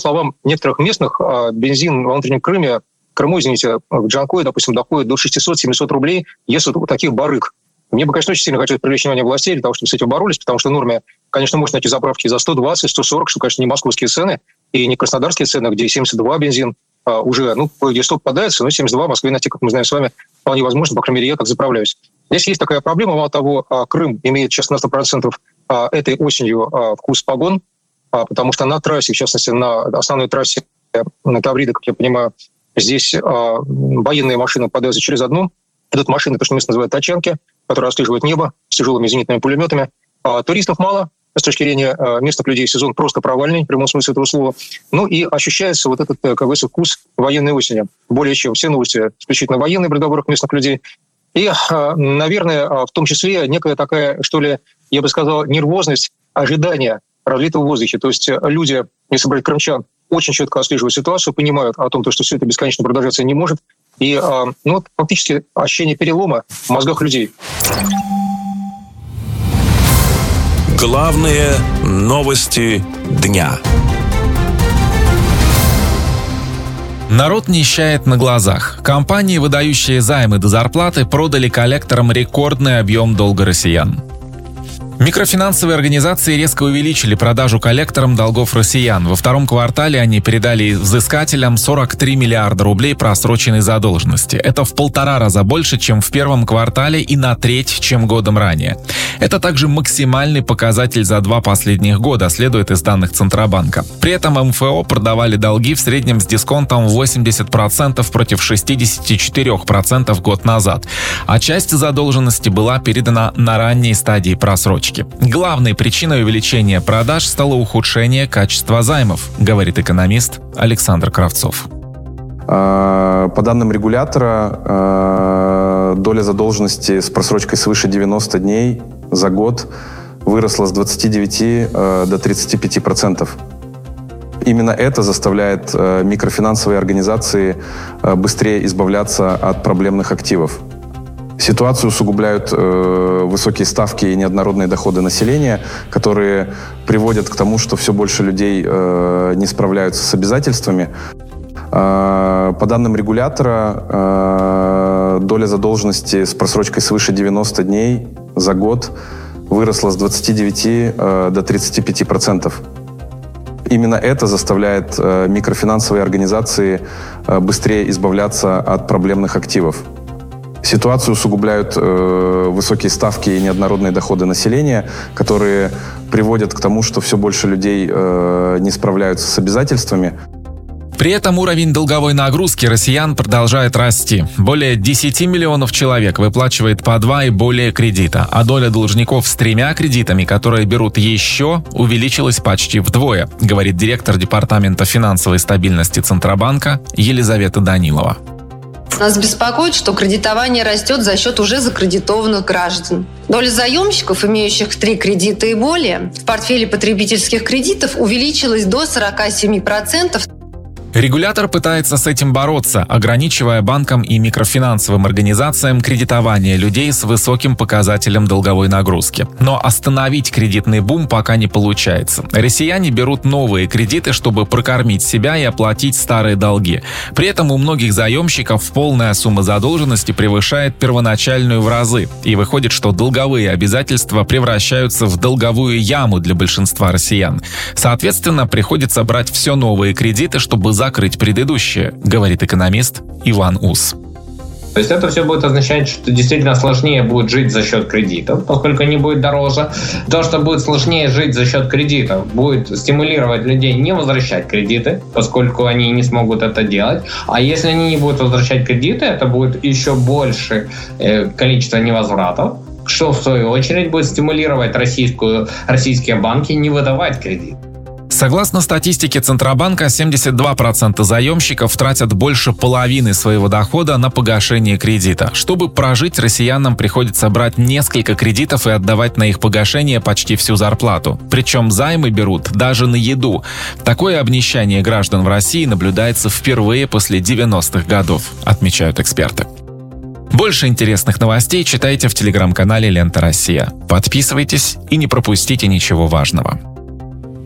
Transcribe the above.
словам некоторых местных, бензин во внутреннем Крыму, в Джанкое, допустим, доходит до 600-700 рублей, если вот таких барыг. Мне бы, конечно, очень сильно хотелось привлечь внимание властей для того, чтобы с этим боролись, потому что в норме, конечно, можно найти заправки за 120, 140, что, конечно, не московские цены и не краснодарские цены, где 72 бензин уже, где 100 попадается, но 72 в Москве найти, как мы знаем с вами, вполне возможно, по крайней мере, я так заправляюсь. Здесь есть такая проблема, мало того, Крым имеет сейчас на 100% этой осенью вкус погон, потому что на трассе, в частности, на основной трассе на Таврида, как я понимаю, здесь военные машины подаются через одну. Идут машины, то, что местно называют тачанки, которые отслеживают небо с тяжелыми зенитными пулеметами. Туристов мало. С точки зрения местных людей сезон просто провальный, в прямом смысле этого слова. И ощущается вот этот, как говорится, вкус военной осени. Более чем все новости исключительно военные в разговорах местных людей. И, наверное, в том числе некая такая, что ли, я бы сказал, нервозность ожидания разлитого в воздухе. То есть люди, если брать крымчан, очень четко отслеживают ситуацию, понимают о том, что все это бесконечно продолжаться не может. И фактически ощущение перелома в мозгах людей. Главные новости дня. Народ нищает на глазах. Компании, выдающие займы до зарплаты, продали коллекторам рекордный объем долга россиян. Микрофинансовые организации резко увеличили продажу коллекторам долгов россиян. Во втором квартале они передали взыскателям 43 миллиарда рублей просроченной задолженности. Это в 1,5 раза больше, чем в первом квартале и на треть, чем годом ранее. Это также максимальный показатель за 2 последних года, следует из данных Центробанка. При этом МФО продавали долги в среднем с дисконтом 80% против 64% год назад. А часть задолженности была передана на ранней стадии просрочки. Главной причиной увеличения продаж стало ухудшение качества займов, говорит экономист Александр Кравцов. По данным регулятора, доля задолженности с просрочкой свыше 90 дней за год выросла с 29 до 35%. Именно это заставляет микрофинансовые организации быстрее избавляться от проблемных активов. Ситуацию усугубляют высокие ставки и неоднородные доходы населения, которые приводят к тому, что все больше людей не справляются с обязательствами. По данным регулятора, доля задолженности с просрочкой свыше 90 дней за год выросла с 29 до 35%. Именно это заставляет микрофинансовые организации быстрее избавляться от проблемных активов. Ситуацию усугубляют высокие ставки и неоднородные доходы населения, которые приводят к тому, что все больше людей не справляются с обязательствами. При этом уровень долговой нагрузки россиян продолжает расти. Более 10 миллионов человек выплачивает по 2 и более кредита, а доля должников с 3 кредитами, которые берут еще, увеличилась почти вдвое, говорит директор Департамента финансовой стабильности Центробанка Елизавета Данилова. Нас беспокоит, что кредитование растет за счет уже закредитованных граждан. Доля заемщиков, имеющих 3 кредита и более, в портфеле потребительских кредитов увеличилась до 47%. Регулятор пытается с этим бороться, ограничивая банкам и микрофинансовым организациям кредитование людей с высоким показателем долговой нагрузки. Но остановить кредитный бум пока не получается. Россияне берут новые кредиты, чтобы прокормить себя и оплатить старые долги. При этом у многих заемщиков полная сумма задолженности превышает первоначальную в разы. И выходит, что долговые обязательства превращаются в долговую яму для большинства россиян. Соответственно, приходится брать все новые кредиты, чтобы закрыть предыдущие, говорит экономист Иван Ус. То есть это все будет означать, что действительно сложнее будет жить за счет кредитов, поскольку они будут дороже. То, что будет сложнее жить за счет кредитов, будет стимулировать людей не возвращать кредиты, поскольку они не смогут это делать. А если они не будут возвращать кредиты, это будет еще больше количество невозвратов, что в свою очередь будет стимулировать российские банки не выдавать кредит. Согласно статистике Центробанка, 72% заемщиков тратят больше половины своего дохода на погашение кредита. Чтобы прожить, россиянам приходится брать несколько кредитов и отдавать на их погашение почти всю зарплату. Причем займы берут даже на еду. Такое обнищание граждан в России наблюдается впервые после 90-х годов, отмечают эксперты. Больше интересных новостей читайте в телеграм-канале «Лента Россия». Подписывайтесь и не пропустите ничего важного.